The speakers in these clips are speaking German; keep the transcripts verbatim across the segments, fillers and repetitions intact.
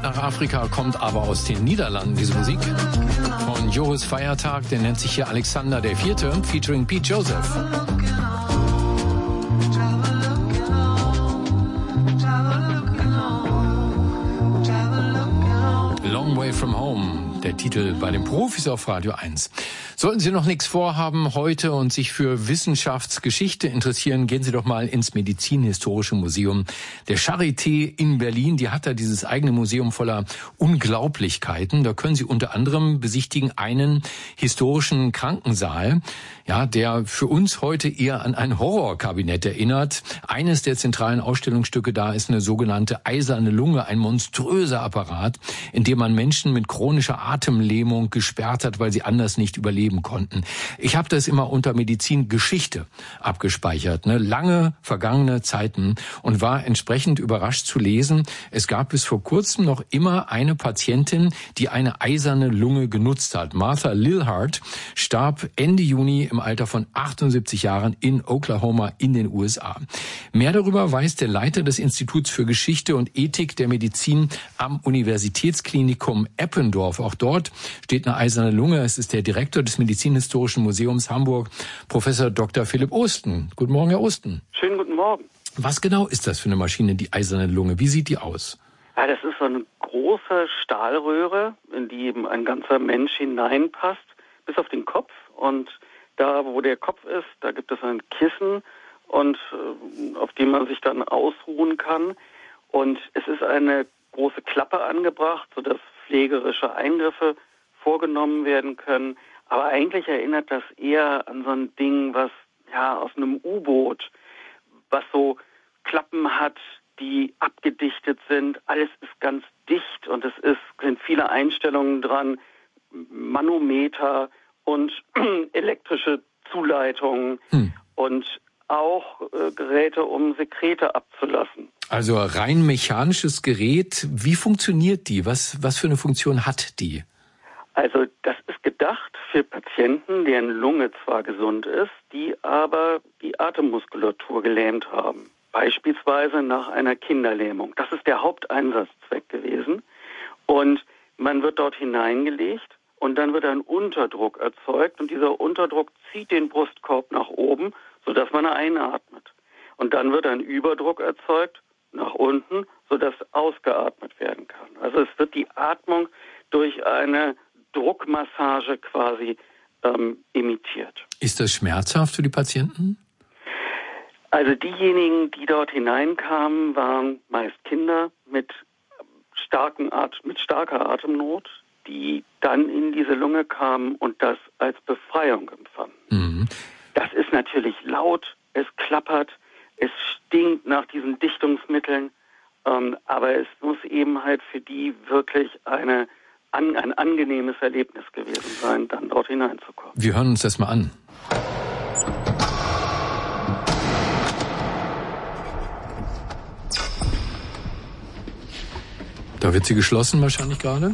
nach Afrika, kommt aber aus den Niederlanden, diese Musik. Von Joris Feiertag, der nennt sich hier Alexander der Vierte, featuring Pete Joseph. Long Way From Home, der Titel bei den Profis auf Radio eins. Sollten Sie noch nichts vorhaben heute und sich für Wissenschaftsgeschichte interessieren, gehen Sie doch mal ins Medizinhistorische Museum der Charité in Berlin. Die hat da dieses eigene Museum voller Unglaublichkeiten. Da können Sie unter anderem besichtigen einen historischen Krankensaal, ja, der für uns heute eher an ein Horrorkabinett erinnert. Eines der zentralen Ausstellungsstücke da ist eine sogenannte eiserne Lunge, ein monströser Apparat, in dem man Menschen mit chronischer Atemlähmung gesperrt hat, weil sie anders nicht überleben konnten. Ich habe das immer unter Medizingeschichte abgespeichert, ne? Lange vergangene Zeiten, und war entsprechend überrascht zu lesen, es gab bis vor kurzem noch immer eine Patientin, die eine eiserne Lunge genutzt hat. Martha Lilhart starb Ende Juni im Alter von achtundsiebzig Jahren in Oklahoma in den U S A. Mehr darüber weiß der Leiter des Instituts für Geschichte und Ethik der Medizin am Universitätsklinikum Eppendorf. Auch dort steht eine eiserne Lunge. Es ist der Direktor des Medizinhistorischen Museums Hamburg, Professor Doktor Philipp Osten. Guten Morgen, Herr Osten. Schönen guten Morgen. Was genau ist das für eine Maschine, die eiserne Lunge? Wie sieht die aus? Ja, das ist so eine große Stahlröhre, in die eben ein ganzer Mensch hineinpasst, bis auf den Kopf. Und da, wo der Kopf ist, da gibt es ein Kissen, und äh, auf dem man sich dann ausruhen kann. Und es ist eine große Klappe angebracht, sodass pflegerische Eingriffe vorgenommen werden können. Aber eigentlich erinnert das eher an so ein Ding, was ja aus einem U-Boot, was so Klappen hat, die abgedichtet sind. Alles ist ganz dicht, und es ist, sind viele Einstellungen dran, Manometer und elektrische Zuleitungen hm. und auch äh, Geräte, um Sekrete abzulassen. Also rein mechanisches Gerät. Wie funktioniert die? Was, was für eine Funktion hat die? Also das ist gedacht für Patienten, deren Lunge zwar gesund ist, die aber die Atemmuskulatur gelähmt haben. Beispielsweise nach einer Kinderlähmung. Das ist der Haupteinsatzzweck gewesen. Und man wird dort hineingelegt, und dann wird ein Unterdruck erzeugt, und dieser Unterdruck zieht den Brustkorb nach oben, sodass man einatmet. Und dann wird ein Überdruck erzeugt nach unten, sodass ausgeatmet werden kann. Also es wird die Atmung durch eine Druckmassage quasi ähm, imitiert. Ist das schmerzhaft für die Patienten? Also diejenigen, die dort hineinkamen, waren meist Kinder mit, starken At- mit starker Atemnot, die dann in diese Lunge kamen und das als Befreiung empfanden. Mhm. Das ist natürlich laut, es klappert, es stinkt nach diesen Dichtungsmitteln, ähm, aber es muss eben halt für die wirklich eine, an, ein angenehmes Erlebnis gewesen sein, dann dort hineinzukommen. Wir hören uns das mal an. Da wird sie geschlossen wahrscheinlich gerade.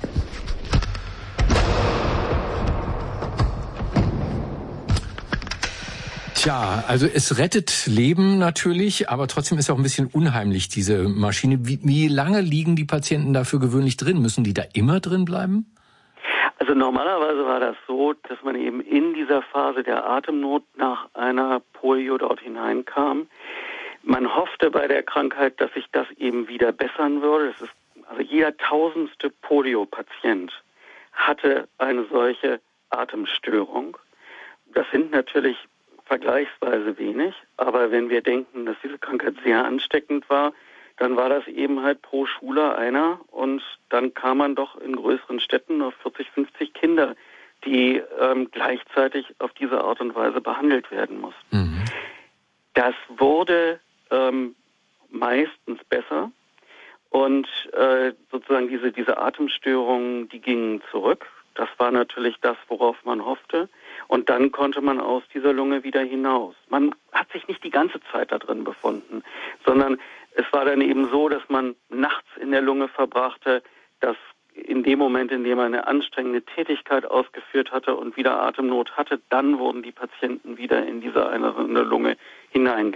Tja, also es rettet Leben natürlich, aber trotzdem ist auch ein bisschen unheimlich, diese Maschine. Wie, wie lange liegen die Patienten dafür gewöhnlich drin? Müssen die da immer drin bleiben? Also normalerweise war das so, dass man eben in dieser Phase der Atemnot nach einer Polio dort hineinkam. Man hoffte bei der Krankheit, dass sich das eben wieder bessern würde. Das ist, also jeder tausendste Polio-Patient hatte eine solche Atemstörung. Das sind natürlich vergleichsweise wenig, aber wenn wir denken, dass diese Krankheit sehr ansteckend war, dann war das eben halt pro Schule einer, und dann kam man doch in größeren Städten auf vierzig, fünfzig Kinder, die ähm, gleichzeitig auf diese Art und Weise behandelt werden mussten. Mhm. Das wurde ähm, meistens besser, und äh, sozusagen diese, diese Atemstörungen, die gingen zurück. Das war natürlich das, worauf man hoffte. Und dann konnte man aus dieser Lunge wieder hinaus. Man hat sich nicht die ganze Zeit da drin befunden, sondern es war dann eben so, dass man nachts in der Lunge verbrachte, dass in dem Moment, in dem man eine anstrengende Tätigkeit ausgeführt hatte und wieder Atemnot hatte, dann wurden die Patienten wieder in diese eine Lunge hineingelegt.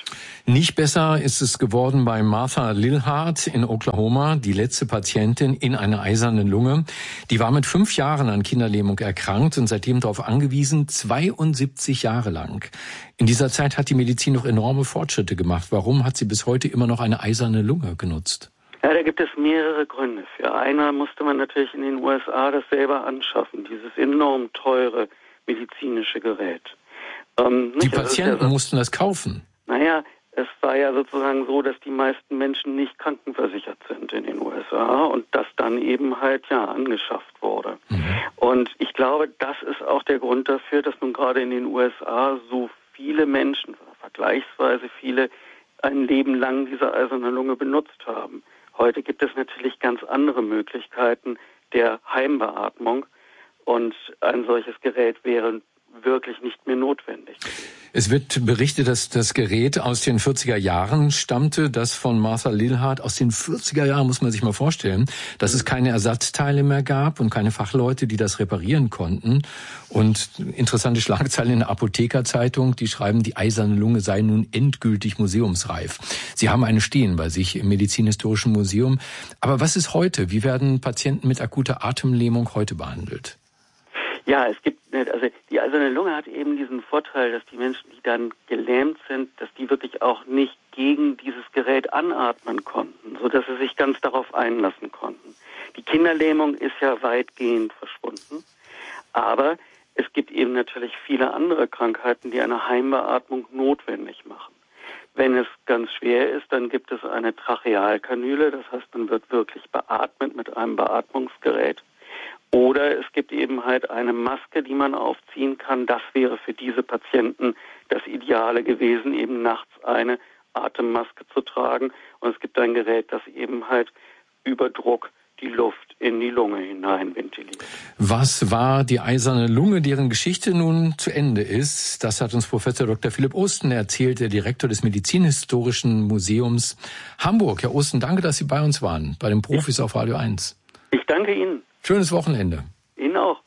Nicht besser ist es geworden bei Martha Lillhart in Oklahoma, die letzte Patientin in einer eisernen Lunge. Die war mit fünf Jahren an Kinderlähmung erkrankt und seitdem darauf angewiesen, zweiundsiebzig Jahre lang. In dieser Zeit hat die Medizin noch enorme Fortschritte gemacht. Warum hat sie bis heute immer noch eine eiserne Lunge genutzt? Ja, da gibt es mehrere Gründe für. Einer musste man natürlich in den U S A das selber anschaffen, dieses enorm teure medizinische Gerät. Ähm, die Patienten ja so, mussten das kaufen? Naja, es war ja sozusagen so, dass die meisten Menschen nicht krankenversichert sind in den U S A und das dann eben halt ja angeschafft wurde. Mhm. Und ich glaube, das ist auch der Grund dafür, dass nun gerade in den U S A so viele Menschen, vergleichsweise viele, ein Leben lang diese eiserne Lunge benutzt haben. Heute gibt es natürlich ganz andere Möglichkeiten der Heimbeatmung und ein solches Gerät wäre wirklich nicht mehr notwendig. Es wird berichtet, dass das Gerät aus den vierziger Jahren stammte, das von Martha Lillhart aus den vierziger Jahren, muss man sich mal vorstellen, dass es keine Ersatzteile mehr gab und keine Fachleute, die das reparieren konnten. Und interessante Schlagzeilen in der Apothekerzeitung, die schreiben, die eiserne Lunge sei nun endgültig museumsreif. Sie haben eine stehen bei sich im Medizinhistorischen Museum. Aber was ist heute? Wie werden Patienten mit akuter Atemlähmung heute behandelt? Ja, es gibt, also die eiserne Lunge hat eben diesen Vorteil, dass die Menschen, die dann gelähmt sind, dass die wirklich auch nicht gegen dieses Gerät anatmen konnten, sodass sie sich ganz darauf einlassen konnten. Die Kinderlähmung ist ja weitgehend verschwunden, aber es gibt eben natürlich viele andere Krankheiten, die eine Heimbeatmung notwendig machen. Wenn es ganz schwer ist, dann gibt es eine Trachealkanüle, das heißt, man wird wirklich beatmet mit einem Beatmungsgerät. Oder es gibt eben halt eine Maske, die man aufziehen kann. Das wäre für diese Patienten das Ideale gewesen, eben nachts eine Atemmaske zu tragen. Und es gibt ein Gerät, das eben halt über Druck die Luft in die Lunge hinein ventiliert. Was war die eiserne Lunge, deren Geschichte nun zu Ende ist? Das hat uns Professor Doktor Philipp Osten erzählt, der Direktor des Medizinhistorischen Museums Hamburg. Herr Osten, danke, dass Sie bei uns waren, bei den Profis auf Radio eins. Ich danke Ihnen. Schönes Wochenende. Ihnen auch.